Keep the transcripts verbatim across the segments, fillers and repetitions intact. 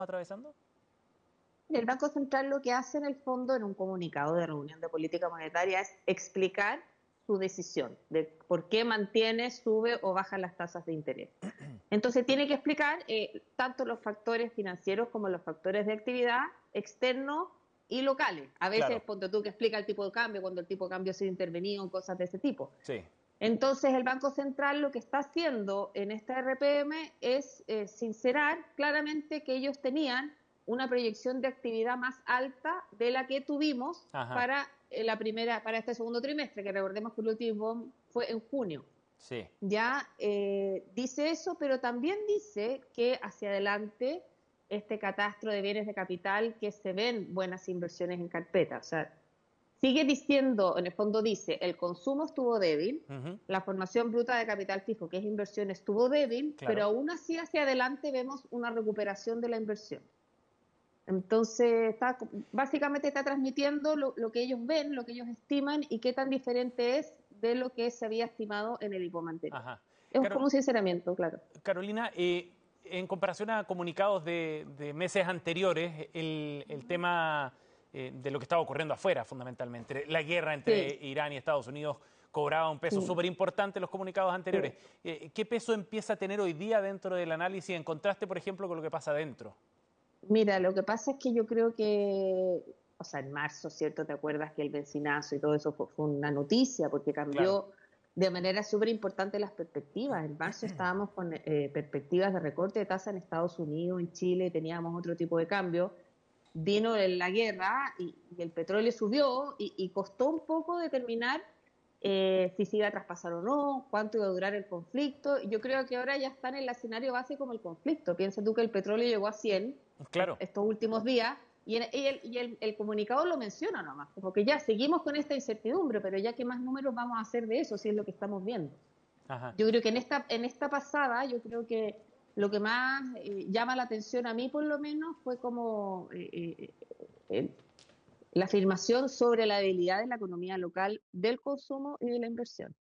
atravesando? El Banco Central lo que hace en el fondo en un comunicado de reunión de política monetaria es explicar su decisión de por qué mantiene, sube o baja las tasas de interés. Entonces tiene que explicar eh, tanto los factores financieros como los factores de actividad externos y locales. A veces, Claro, ponte tú que explica el tipo de cambio, cuando el tipo de cambio ha sido intervenido, cosas de ese tipo. sí. Entonces, el Banco Central lo que está haciendo en esta R P M es eh, sincerar claramente que ellos tenían una proyección de actividad más alta de la que tuvimos Ajá, para eh, la primera, para este segundo trimestre, que recordemos que el último fue en junio. sí. Ya eh, dice eso, pero también dice que hacia adelante este catastro de bienes de capital, que se ven buenas inversiones en carpeta. O sea, sigue diciendo, en el fondo dice, el consumo estuvo débil, Ujú, la formación bruta de capital fijo, que es inversión, estuvo débil, pero claro. aún así hacia adelante vemos una recuperación de la inversión. Entonces, está, básicamente está transmitiendo lo, lo que ellos ven, lo que ellos estiman y qué tan diferente es de lo que se había estimado en el IPOM anterior. Ajá. Es Caro- como un sinceramiento, claro. Carolina, eh, en comparación a comunicados de, de meses anteriores, el, el tema eh, de lo que estaba ocurriendo afuera, fundamentalmente, la guerra entre Sí, Irán y Estados Unidos cobraba un peso sí, súper importante en los comunicados anteriores. sí. Eh, ¿Qué peso empieza a tener hoy día dentro del análisis en contraste, por ejemplo, con lo que pasa adentro? Mira, lo que pasa es que yo creo que, o sea, en marzo, ¿cierto? ¿Te acuerdas que el benzinazo y todo eso fue, fue una noticia porque Claro, cambió de manera súper importante las perspectivas? En marzo estábamos con eh, perspectivas de recorte de tasa en Estados Unidos, en Chile, teníamos otro tipo de cambio. Vino la guerra y, y el petróleo subió y, y costó un poco determinar eh, si se iba a traspasar o no, cuánto iba a durar el conflicto. Yo creo que ahora ya está en el escenario base como el conflicto. Piensa tú que el petróleo llegó a cien claro. estos últimos días y, en, y, el, y el, el, comunicado lo menciona nomás, como que ya seguimos con esta incertidumbre, pero ya qué más números vamos a hacer de eso si es lo que estamos viendo. Ajá. Yo creo que en esta, en esta pasada, yo creo que lo que más eh, llama la atención a mí por lo menos fue como eh, eh, eh, la afirmación sobre la debilidad de la economía local, del consumo y de la inversión.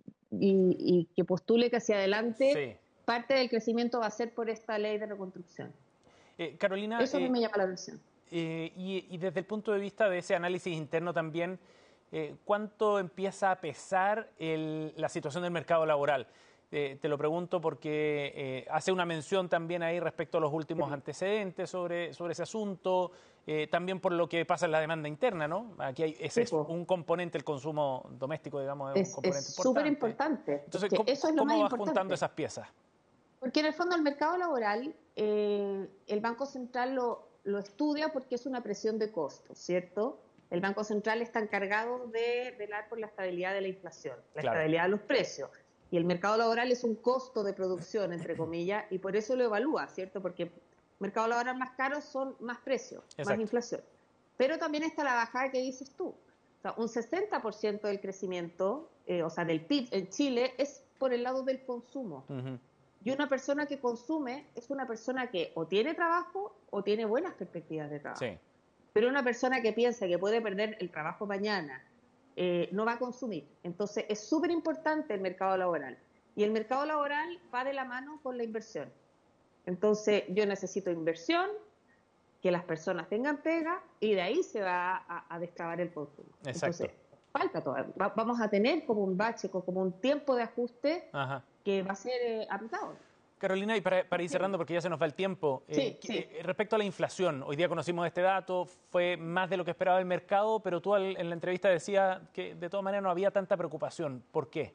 Y, y que postule que hacia adelante Sí. parte del crecimiento va a ser por esta ley de reconstrucción. Eh, Carolina, Eso a mí eh, me llama la atención. Eh, y, y desde el punto de vista de ese análisis interno también, eh, ¿cuánto empieza a pesar el- la situación del mercado laboral? Eh, te lo pregunto porque eh, hace una mención también ahí respecto a los últimos Sí, antecedentes sobre, sobre ese asunto, eh, también por lo que pasa en la demanda interna, ¿no? Aquí hay, ese sí, es po. un componente, el consumo doméstico, digamos, es un Es es componente súper importante. importante, es Entonces, que ¿cómo, eso es lo más cómo vas juntando importante. esas piezas? Porque en el fondo el mercado laboral, eh, el Banco Central lo, lo estudia porque es una presión de costos, ¿cierto? El Banco Central está encargado de velar por la estabilidad de la inflación, la Claro, estabilidad de los precios. Y el mercado laboral es un costo de producción, entre comillas, y por eso lo evalúa, ¿cierto? Porque mercado laboral más caro son más precios, más exacto. inflación. Pero también está la bajada que dices tú. O sea, un sesenta por ciento del crecimiento, eh, o sea, del P I B en Chile es por el lado del consumo. Ujú, Y una persona que consume es una persona que o tiene trabajo o tiene buenas perspectivas de trabajo. sí, Pero una persona que piensa que puede perder el trabajo mañana, eh, no va a consumir. Entonces es súper importante el mercado laboral. Y el mercado laboral va de la mano con la inversión. Entonces yo necesito inversión, que las personas tengan pega y de ahí se va a, a destrabar el consumo. exacto. Entonces falta todavía. Va, vamos a tener como un bache, como un tiempo de ajuste Ajá. que va a ser eh, apretado. Carolina, y para, para ir cerrando, porque ya se nos va el tiempo, eh, Sí, sí. que- eh, respecto a la inflación, hoy día conocimos este dato, fue más de lo que esperaba el mercado, pero tú al- en la entrevista decías que de todas maneras no había tanta preocupación. ¿Por qué?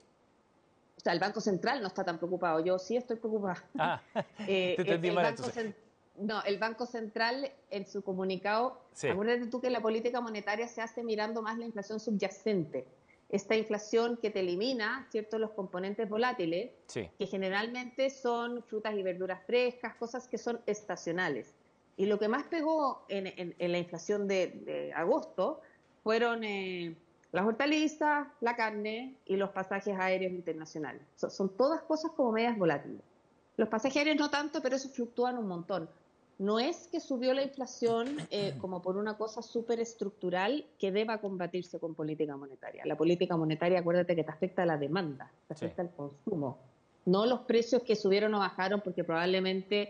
O sea, el Banco Central no está tan preocupado. Yo sí estoy preocupada. Ah, Eh, te el, entendí el mal Banco entonces. Cen- no, el Banco Central en su comunicado, Sí, acuérdate tú que la política monetaria se hace mirando más la inflación subyacente, esta inflación que te elimina, ¿cierto?, los componentes volátiles, sí. que generalmente son frutas y verduras frescas, cosas que son estacionales. Y lo que más pegó en, en- en la inflación de, de agosto fueron eh, las hortalizas, la carne y los pasajes aéreos internacionales. So- son todas cosas como medias volátiles. Los pasajes aéreos no tanto, pero eso fluctúan un montón. No es que subió la inflación eh, como por una cosa súper estructural que deba combatirse con política monetaria. La política monetaria, acuérdate que te afecta a la demanda, te Sí. afecta al consumo, no los precios que subieron o bajaron porque probablemente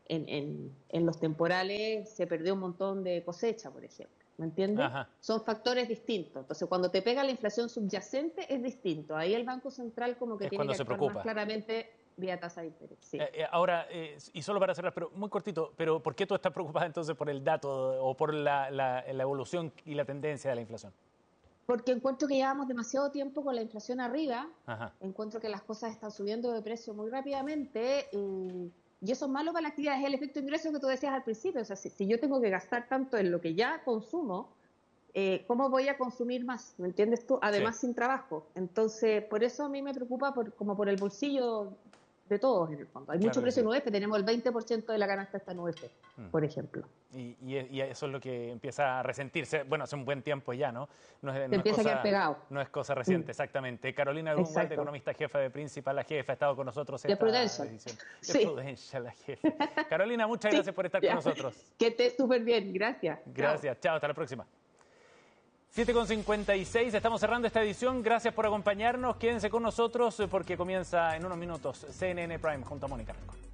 en, en, en los temporales se perdió un montón de cosecha, por ejemplo. ¿Me entiendes? Ajá. Son factores distintos. Entonces, cuando te pega la inflación subyacente es distinto. Ahí el Banco Central como que Es tiene cuando que se actuar preocupa. más claramente vía tasa de interés. Sí. Eh, eh, ahora, eh, y solo para cerrar, pero muy cortito, pero ¿por qué tú estás preocupada entonces por el dato o por la, la, la evolución y la tendencia de la inflación? Porque encuentro que llevamos demasiado tiempo con la inflación arriba. Ajá. Encuentro que las cosas están subiendo de precio muy rápidamente. Y... Y eso es malo para la actividad, es el efecto ingreso que tú decías al principio. O sea, si, si yo tengo que gastar tanto en lo que ya consumo, eh, ¿cómo voy a consumir más? ¿Me entiendes tú? Además, sí. Sin trabajo. Entonces, por eso a mí me preocupa por, como por el bolsillo de todos, en el fondo. Hay Claro mucho precio sí. en U F, tenemos el veinte por ciento de la canasta está en U F, mm. por ejemplo. Y, y, y eso es lo que empieza a resentirse, bueno, hace un buen tiempo ya, ¿no? No es, Se no empieza es cosa, a quedar pegado. No es cosa reciente, mm. exactamente. Carolina Grunwald, economista jefa de Principal, la jefa, ha estado con nosotros en esta Prudential. edición. Sí. De Prudential, la jefa. Carolina, muchas gracias sí, por estar ya. con nosotros. Que estés súper bien, gracias. Gracias, chao. chao, hasta la próxima. siete con cincuenta y seis, estamos cerrando esta edición. Gracias por acompañarnos. Quédense con nosotros porque comienza en unos minutos C N N Prime junto a Mónica Rincón.